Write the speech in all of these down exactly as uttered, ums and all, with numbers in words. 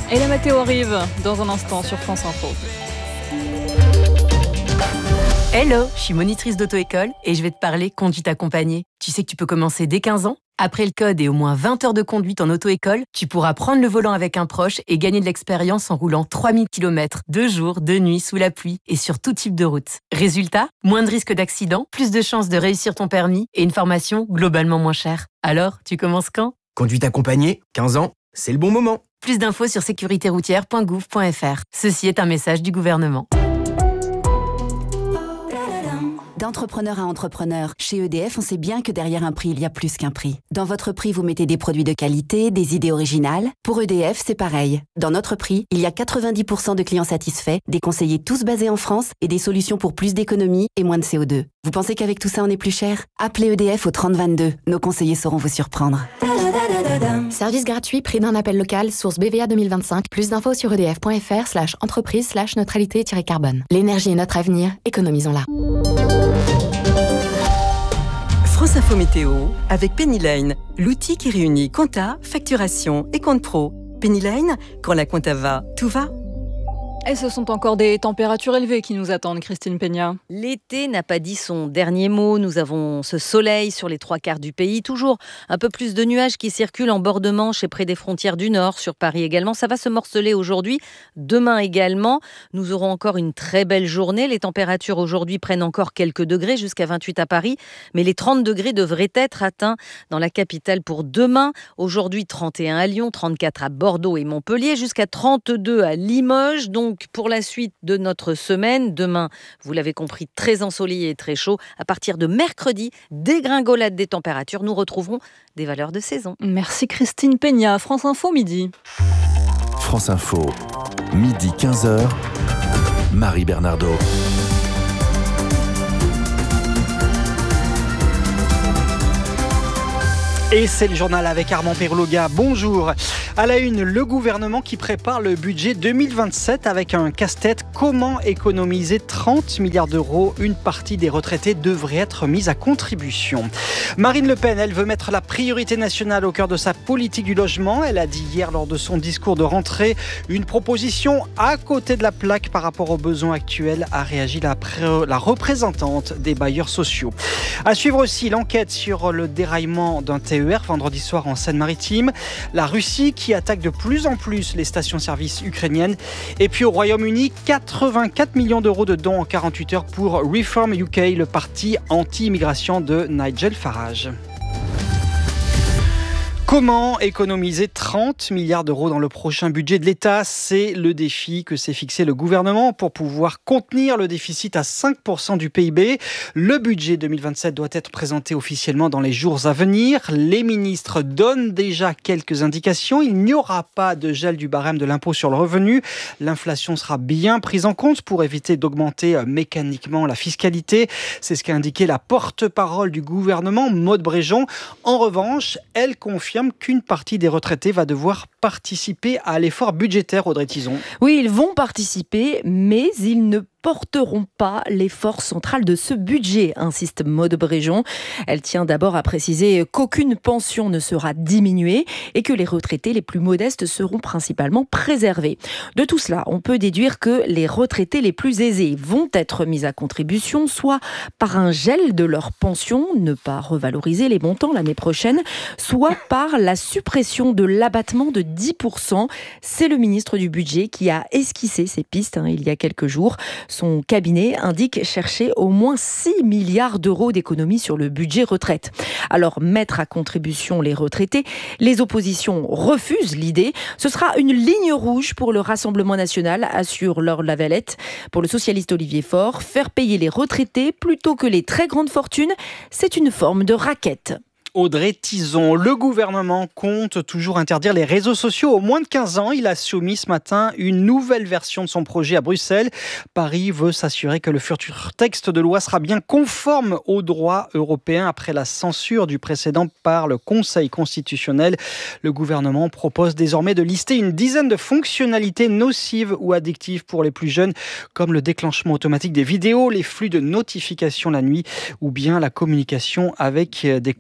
Et la météo arrive dans un instant sur France Info. Hello, je suis monitrice d'auto-école et je vais te parler conduite accompagnée. Tu sais que tu peux commencer dès quinze ans ? Après le code et au moins vingt heures de conduite en auto-école, tu pourras prendre le volant avec un proche et gagner de l'expérience en roulant trois mille kilomètres, de jour, de nuit, sous la pluie et sur tout type de route. Résultat, moins de risques d'accident, plus de chances de réussir ton permis et une formation globalement moins chère. Alors, tu commences quand ? Conduite accompagnée, quinze ans, c'est le bon moment. Plus d'infos sur sécurité routière point gouv point f r. Ceci est un message du gouvernement. D'entrepreneur à entrepreneur, chez E D F, on sait bien que derrière un prix, il y a plus qu'un prix. Dans votre prix, vous mettez des produits de qualité, des idées originales. Pour E D F, c'est pareil. Dans notre prix, il y a quatre-vingt-dix pour cent de clients satisfaits, des conseillers tous basés en France et des solutions pour plus d'économie et moins de C O deux. Vous pensez qu'avec tout ça, on est plus cher ? Appelez E D F au trente vingt-deux. Nos conseillers sauront vous surprendre. Service gratuit, prix d'un appel local, source B V A deux mille vingt-cinq. Plus d'infos sur edf.fr slash entreprise slash neutralité-carbone. L'énergie est notre avenir, économisons-la. France Info Météo avec Pennyline, l'outil qui réunit compta, facturation et compte pro. Pennyline, quand la compta va, tout va. Et ce sont encore des températures élevées qui nous attendent, Christine Peña. L'été n'a pas dit son dernier mot. Nous avons ce soleil sur les trois quarts du pays. Toujours un peu plus de nuages qui circulent en bord de Manche et près des frontières du Nord, sur Paris également. Ça va se morceler aujourd'hui, demain également. Nous aurons encore une très belle journée. Les températures aujourd'hui prennent encore quelques degrés, jusqu'à vingt-huit à Paris. Mais les trente degrés devraient être atteints dans la capitale pour demain. Aujourd'hui, trente et un à Lyon, trente-quatre à Bordeaux et Montpellier, jusqu'à trente-deux à Limoges. Donc, pour la suite de notre semaine, demain, vous l'avez compris, très ensoleillé et très chaud. À partir de mercredi, dégringolade des températures, nous retrouverons des valeurs de saison. Merci Christine Peña. France Info, midi. France Info, midi quinze heures, Marie Bernardo. Et c'est le journal avec Armand Perloga. Bonjour. À la une, le gouvernement qui prépare le budget deux mille vingt-sept avec un casse-tête. Comment économiser trente milliards d'euros ? Une partie des retraités devrait être mise à contribution. Marine Le Pen, elle veut mettre la priorité nationale au cœur de sa politique du logement. Elle a dit hier lors de son discours de rentrée une proposition à côté de la plaque par rapport aux besoins actuels, a réagi la, pré- la représentante des bailleurs sociaux. À suivre aussi l'enquête sur le déraillement d'un T E R vendredi soir en Seine-Maritime. La Russie qui attaque de plus en plus les stations-service ukrainiennes. Et puis au Royaume-Uni, quatre-vingt-quatre millions d'euros de dons en quarante-huit heures pour Reform U K, le parti anti-immigration de Nigel Farage. Comment économiser trente milliards d'euros dans le prochain budget de l'État ? C'est le défi que s'est fixé le gouvernement pour pouvoir contenir le déficit à cinq pour cent du P I B. Le budget deux mille vingt-sept doit être présenté officiellement dans les jours à venir. Les ministres donnent déjà quelques indications. Il n'y aura pas de gel du barème de l'impôt sur le revenu. L'inflation sera bien prise en compte pour éviter d'augmenter mécaniquement la fiscalité. C'est ce qu'a indiqué la porte-parole du gouvernement, Maude Bréjon. En revanche, elle confirme qu'une partie des retraités va devoir participer à l'effort budgétaire, Audrey Tizon. Oui, ils vont participer, mais ils ne porteront pas l'effort central de ce budget, insiste Maude Bréjon. Elle tient d'abord à préciser qu'aucune pension ne sera diminuée et que les retraités les plus modestes seront principalement préservés. De tout cela, on peut déduire que les retraités les plus aisés vont être mis à contribution, soit par un gel de leur pension, ne pas revaloriser les montants l'année prochaine, soit par la suppression de l'abattement de dix pour cent. C'est le ministre du Budget qui a esquissé ces pistes hein, il y a quelques jours. Son cabinet indique chercher au moins six milliards d'euros d'économies sur le budget retraite. Alors, mettre à contribution les retraités, les oppositions refusent l'idée. Ce sera une ligne rouge pour le Rassemblement national, assure Laure Lavalette. Pour le socialiste Olivier Faure, faire payer les retraités plutôt que les très grandes fortunes, c'est une forme de raquette. Audrey Tizon, le gouvernement compte toujours interdire les réseaux sociaux aux moins de quinze ans. Il a soumis ce matin une nouvelle version de son projet à Bruxelles. Paris veut s'assurer que le futur texte de loi sera bien conforme au droit européen après la censure du précédent par le Conseil constitutionnel. Le gouvernement propose désormais de lister une dizaine de fonctionnalités nocives ou addictives pour les plus jeunes, comme le déclenchement automatique des vidéos, les flux de notifications la nuit ou bien la communication avec des comptes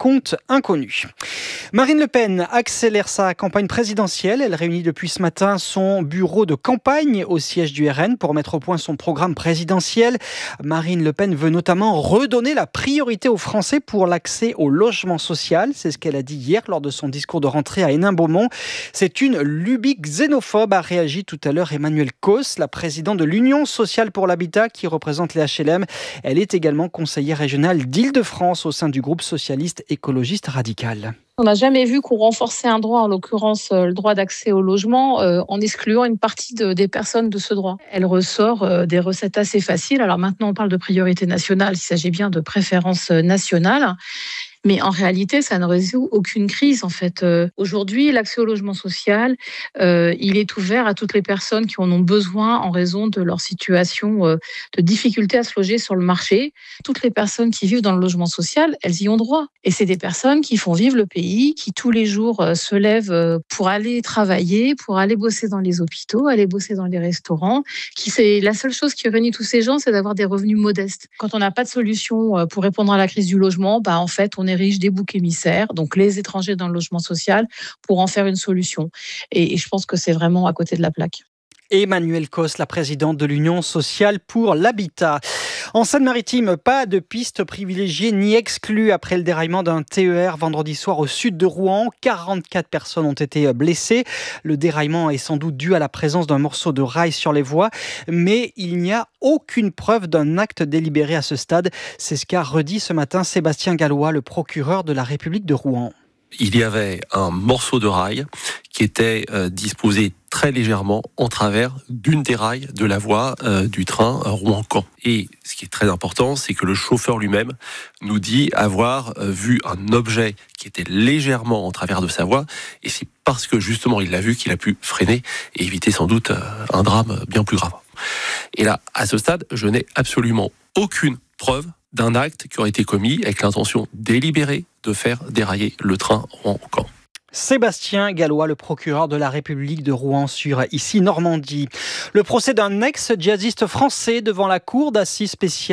inconnus. Marine Le Pen accélère sa campagne présidentielle. Elle réunit depuis ce matin son bureau de campagne au siège du R N pour mettre au point son programme présidentiel. Marine Le Pen veut notamment redonner la priorité aux Français pour l'accès au logement social. C'est ce qu'elle a dit hier lors de son discours de rentrée à Hénin-Beaumont. C'est une lubie xénophobe, a réagi tout à l'heure Emmanuelle Causse, la présidente de l'Union sociale pour l'habitat qui représente les H L M. Elle est également conseillère régionale d'Île-de-France au sein du groupe socialiste écologiste radical. On n'a jamais vu qu'on renforçait un droit, en l'occurrence euh, le droit d'accès au logement, euh, en excluant une partie de, des personnes de ce droit. Elle ressort euh, des recettes assez faciles. Alors maintenant, on parle de priorité nationale, il s'agit bien de préférence nationale. Mais en réalité, ça ne résout aucune crise. En fait, euh, aujourd'hui, l'accès au logement social, euh, il est ouvert à toutes les personnes qui en ont besoin en raison de leur situation euh, de difficulté à se loger sur le marché. Toutes les personnes qui vivent dans le logement social, elles y ont droit. Et c'est des personnes qui font vivre le pays, qui tous les jours euh, se lèvent euh, pour aller travailler, pour aller bosser dans les hôpitaux, aller bosser dans les restaurants. Qui c'est la seule chose qui réunit tous ces gens, c'est d'avoir des revenus modestes. Quand on n'a pas de solution euh, pour répondre à la crise du logement, bah en fait, on est riche des boucs émissaires, donc les étrangers dans le logement social, pour en faire une solution. Et, et je pense que c'est vraiment à côté de la plaque. Emmanuelle Causse, la présidente de l'Union sociale pour l'habitat. En Seine-Maritime, pas de piste privilégiée ni exclue après le déraillement d'un T E R vendredi soir au sud de Rouen. quarante-quatre personnes ont été blessées. Le déraillement est sans doute dû à la présence d'un morceau de rail sur les voies, mais il n'y a aucune preuve d'un acte délibéré à ce stade. C'est ce qu'a redit ce matin Sébastien Gallois, le procureur de la République de Rouen. Il y avait un morceau de rail qui était euh, disposé très légèrement en travers d'une des rails de la voie euh, du train Rouen-Caen. Et ce qui est très important, c'est que le chauffeur lui-même nous dit avoir euh, vu un objet qui était légèrement en travers de sa voie, et c'est parce que justement il l'a vu qu'il a pu freiner et éviter sans doute euh, un drame bien plus grave. Et là, à ce stade, je n'ai absolument aucune preuve d'un acte qui aurait été commis avec l'intention délibérée de faire dérailler le train Rouen-Caen. Sébastien Gallois, le procureur de la République de Rouen sur ici Normandie. Le procès d'un ex-djihadiste français devant la cour d'assises spéciale